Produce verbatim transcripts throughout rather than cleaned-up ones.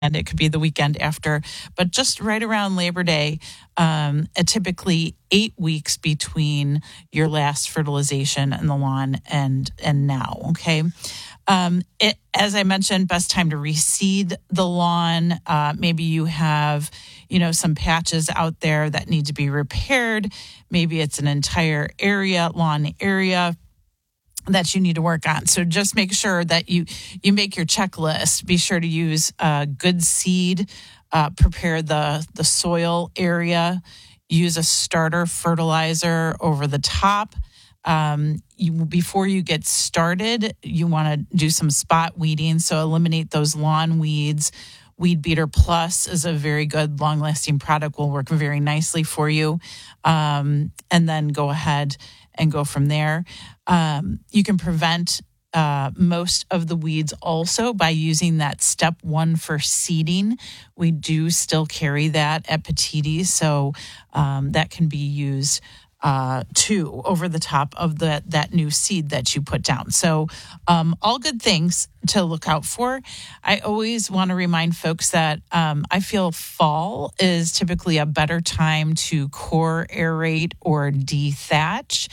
and it could be the weekend after, but just right around Labor Day, um, uh, typically eight weeks between your last fertilization in the lawn and and now. Okay, um, it, as I mentioned, best time to reseed the lawn. Uh, maybe you have, you know, some patches out there that need to be repaired. Maybe it's an entire area, lawn area, that you need to work on. So just make sure that you you make your checklist. Be sure to use uh, good seed. Uh, prepare the the soil area. Use a starter fertilizer over the top. Um, you before you get started, you want to do some spot weeding. So eliminate those lawn weeds. Weed Beater Plus is a very good, long-lasting product. Will work very nicely for you. Um, and then go ahead and go from there. Um, you can prevent uh, most of the weeds also by using that step one for seeding. We do still carry that at Petiti, so um, that can be used uh, too over the top of the, that new seed that you put down. So um, all good things to look out for. I always want to remind folks that um, I feel fall is typically a better time to core aerate or dethatch.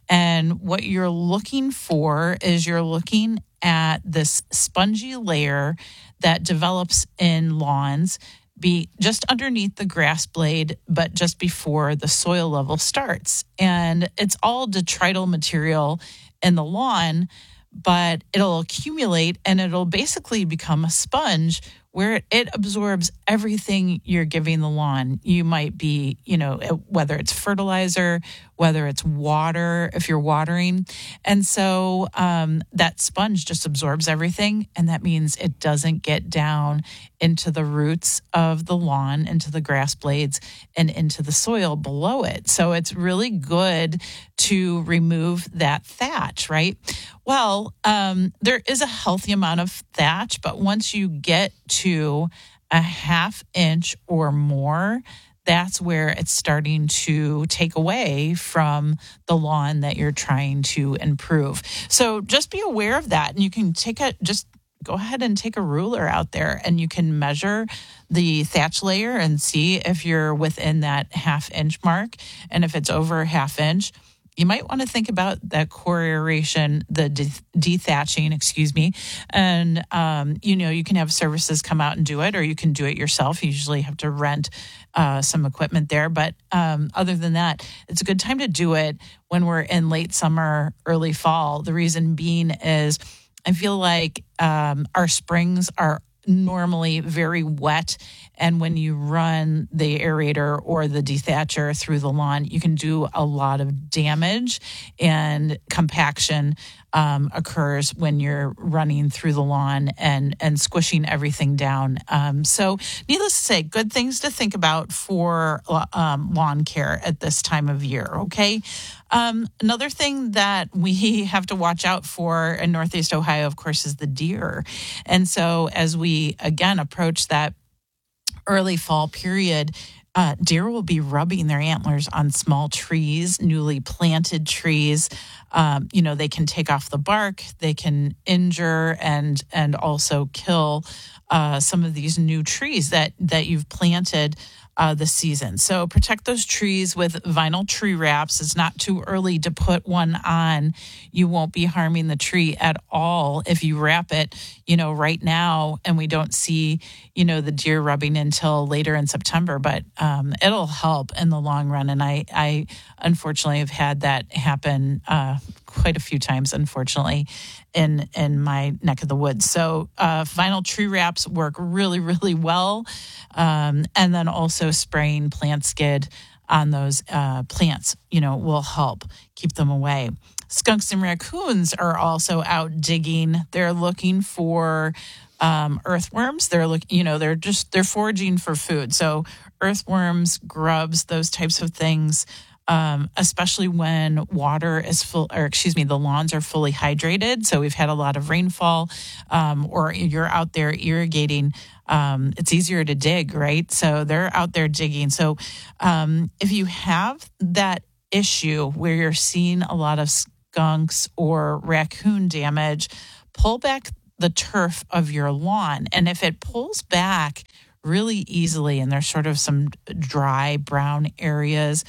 And what you're looking for is you're looking at this spongy layer that develops in lawns, be just underneath the grass blade, but just before the soil level starts. And it's all detrital material in the lawn, but it'll accumulate and it'll basically become a sponge where it absorbs everything you're giving the lawn. You might be, you know, whether it's fertilizer, whether it's water, if you're watering. And so um, that sponge just absorbs everything. And that means it doesn't get down into the roots of the lawn, into the grass blades, and into the soil below it. So it's really good to remove that thatch, right? Well, um, there is a healthy amount of thatch, but once you get to a half inch or more, that's where it's starting to take away from the lawn that you're trying to improve. So just be aware of that. And you can take a, just go ahead and take a ruler out there and you can measure the thatch layer and see if you're within that half inch mark. And if it's over a half inch, you might want to think about that core aeration, the de- dethatching, excuse me. And, um, you know, you can have services come out and do it, or you can do it yourself. You usually have to rent uh, some equipment there. But um, other than that, it's a good time to do it when we're in late summer, early fall. The reason being is I feel like um, our springs are normally very wet. And when you run the aerator or the dethatcher through the lawn, you can do a lot of damage, and compaction um, occurs when you're running through the lawn and, and squishing everything down. Um, so needless to say, good things to think about for um, lawn care at this time of year, okay? Um, another thing that we have to watch out for in Northeast Ohio, of course, is the deer. And so as we, again, approach that early fall period, uh, deer will be rubbing their antlers on small trees, newly planted trees. Um, you know, they can take off the bark, they can injure and and also kill uh, some of these new trees that that you've planted uh, this season. So protect those trees with vinyl tree wraps. It's not too early to put one on. You won't be harming the tree at all if you wrap it, you know, right now, and we don't see, you know, the deer rubbing until later in September, but um, it'll help in the long run. And I, I unfortunately have had that happen uh, quite a few times, unfortunately, in in my neck of the woods. So uh, vinyl tree wraps work really, really well. Um, and then also spraying plant skid on those uh, plants, you know, will help keep them away. Skunks and raccoons are also out digging. They're looking for um, earthworms. They're look, you know, they're just they're foraging for food. So earthworms, grubs, those types of things. Um, especially when water is full, or excuse me, the lawns are fully hydrated. So we've had a lot of rainfall, um, or you're out there irrigating. Um, it's easier to dig, right? So they're out there digging. So um, if you have that issue where you're seeing a lot of skunks or raccoon damage, pull back the turf of your lawn. And if it pulls back really easily and there's sort of some dry brown areas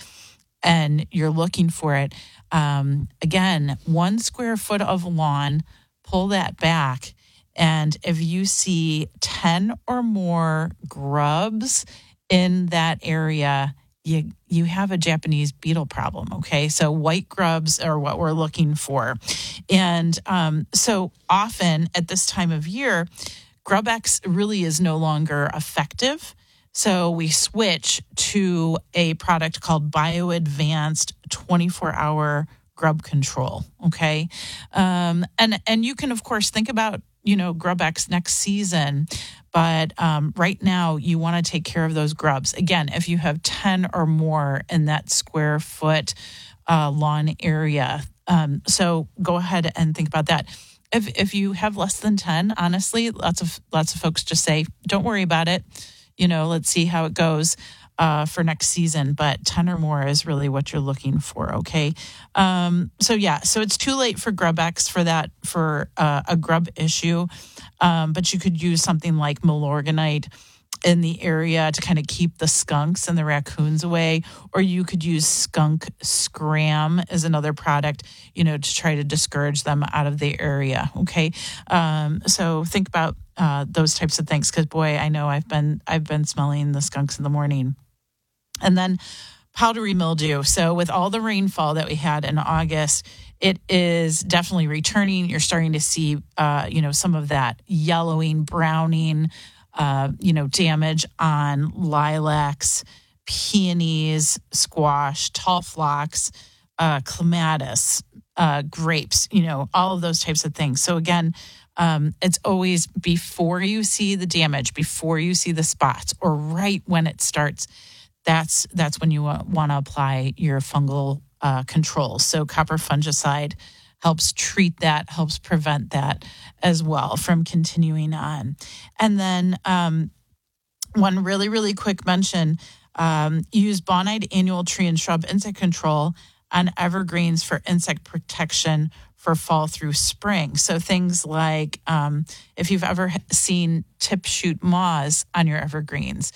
and you're looking for it, um, again, one square foot of lawn, pull that back. And if you see ten or more grubs in that area, you you have a Japanese beetle problem, okay? So white grubs are what we're looking for. And um, so often at this time of year, GrubEx really is no longer effective. So we switch to a product called BioAdvanced twenty-four hour grub control, okay? Um, and, and you can, of course, think about, you know, GrubEx next season. But um, right now, you want to take care of those grubs. Again, if you have ten or more in that square foot uh, lawn area. Um, so go ahead and think about that. If if you have less than ten, honestly, lots of lots of folks just say, don't worry about it. You know, let's see how it goes uh, for next season. But ten or more is really what you're looking for, okay? Um, so, yeah, so it's too late for GrubEx for that, for uh, a grub issue. Um, but you could use something like Milorganite in the area to kind of keep the skunks and the raccoons away. Or you could use Skunk Scram as another product, you know, to try to discourage them out of the area. Okay. Um, so think about uh, those types of things. Because boy, I know I've been I've been smelling the skunks in the morning. And then powdery mildew. So with all the rainfall that we had in August, it is definitely returning. You're starting to see, uh, you know, some of that yellowing, browning, uh, you know, damage on lilacs, peonies, squash, tall phlox, uh, clematis, uh, grapes, you know, all of those types of things. So again, um, it's always before you see the damage, before you see the spots, or right when it starts. That's that's when you want to apply your fungal uh, control. So copper fungicide helps treat that, helps prevent that as well from continuing on. And then um, one really, really quick mention, um, use Bonide Annual Tree and Shrub Insect Control on evergreens for insect protection for fall through spring. So things like um, if you've ever seen tip shoot moths on your evergreens,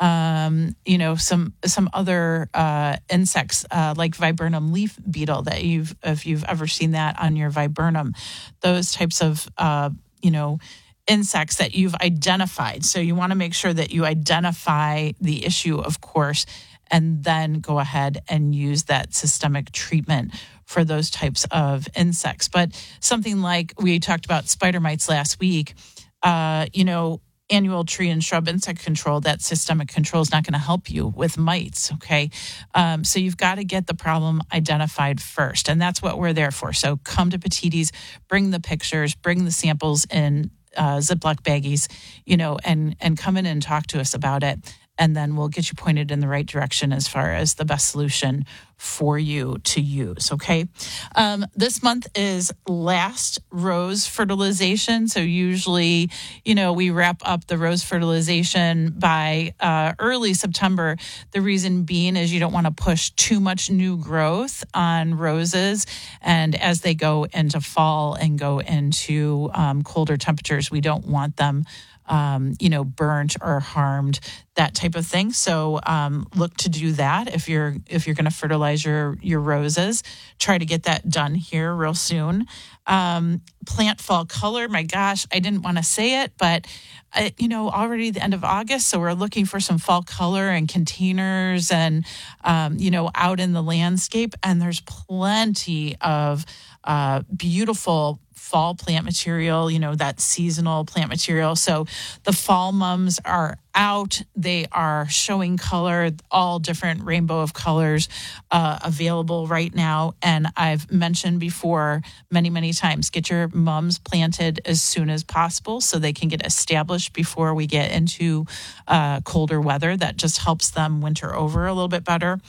um, you know, some some other uh, insects uh, like viburnum leaf beetle that you've, if you've ever seen that on your viburnum, those types of, uh, you know, insects that you've identified. So you want to make sure that you identify the issue, of course, and then go ahead and use that systemic treatment for those types of insects. But something like we talked about spider mites last week, uh, you know, annual tree and shrub insect control, that systemic control is not going to help you with mites, okay? Um, so you've got to get the problem identified first, and that's what we're there for. So come to Petitti's, bring the pictures, bring the samples in uh, Ziploc baggies, you know, and, and come in and talk to us about it. And then we'll get you pointed in the right direction as far as the best solution for you to use, okay? Um, this month is last rose fertilization. So usually, you know, we wrap up the rose fertilization by uh, early September. The reason being is you don't want to push too much new growth on roses. And as they go into fall and go into um, colder temperatures, we don't want them Um, you know, burnt or harmed, that type of thing. So um, look to do that if you're if you're going to fertilize your your roses. Try to get that done here real soon. Um, plant fall color. My gosh, I didn't want to say it, but I, you know, already the end of August, so we're looking for some fall color and containers and um, you know, out in the landscape. And there's plenty of uh, beautiful fall plant material, you know, that seasonal plant material. So the fall mums are out. They are showing color, all different rainbow of colors uh, available right now. And I've mentioned before many, many times, get your mums planted as soon as possible so they can get established before we get into uh, colder weather. That just helps them winter over a little bit better.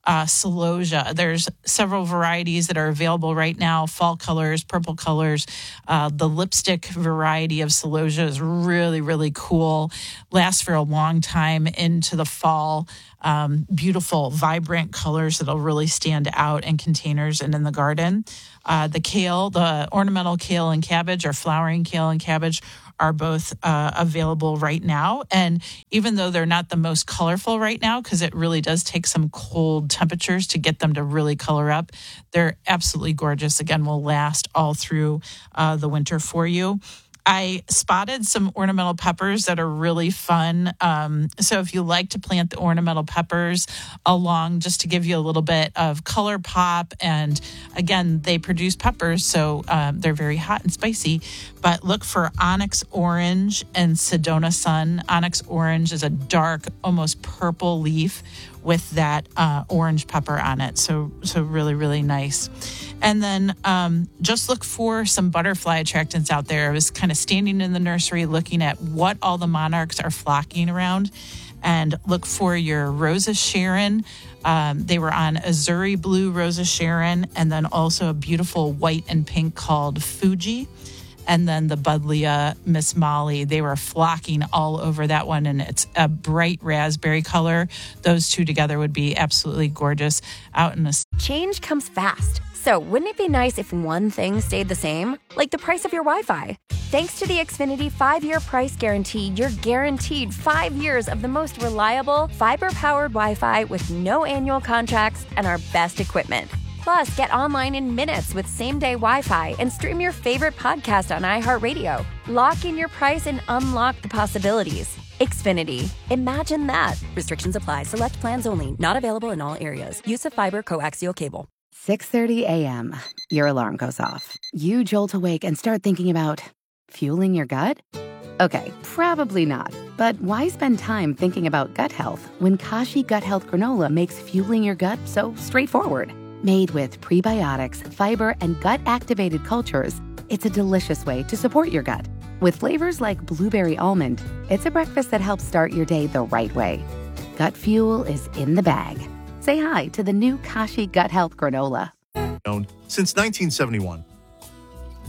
uh, celosia. There's several varieties that are available right now, fall colors, purple colors. Uh, the lipstick variety of celosia is really, really cool. Lasts for a long time into the fall. Um, beautiful, vibrant colors that'll really stand out in containers and in the garden. Uh, the kale, the ornamental kale and cabbage, or flowering kale and cabbage, are both uh, available right now. And even though they're not the most colorful right now, because it really does take some cold temperatures to get them to really color up, they're absolutely gorgeous. Again, will last all through uh, the winter for you. I spotted some ornamental peppers that are really fun. Um, so if you like to plant the ornamental peppers along, just to give you a little bit of color pop, and again, they produce peppers, so um, they're very hot and spicy. But look for onyx orange and Sedona sun. Onyx orange is a dark, almost purple leaf with that uh, orange pepper on it. So, so really, really nice. And then um, just look for some butterfly attractants out there. I was kind of standing in the nursery looking at what all the monarchs are flocking around, and look for your Rosa Sharon. Um, they were on Azuri Blue Rosa Sharon, and then also a beautiful white and pink called Fuji. And then the Buddleia Miss Molly, they were flocking all over that one, and it's a bright raspberry color. Those two together would be absolutely gorgeous out in the... Change comes fast. So wouldn't it be nice if one thing stayed the same? Like the price of your Wi-Fi. Thanks to the Xfinity five-year price guarantee, you're guaranteed five years of the most reliable, fiber-powered Wi-Fi with no annual contracts and our best equipment. Plus, get online in minutes with same-day Wi-Fi and stream your favorite podcast on iHeartRadio. Lock in your price and unlock the possibilities. Xfinity. Imagine that. Restrictions apply. Select plans only. Not available in all areas. Use of fiber coaxial cable. six thirty a.m. Your alarm goes off. You jolt awake and start thinking about fueling your gut? Okay, probably not. But why spend time thinking about gut health when Kashi Gut Health Granola makes fueling your gut so straightforward? Made with prebiotics, fiber, and gut-activated cultures, it's a delicious way to support your gut. With flavors like blueberry almond, it's a breakfast that helps start your day the right way. Gut fuel is in the bag. Say hi to the new Kashi Gut Health Granola. Since nineteen seventy-one,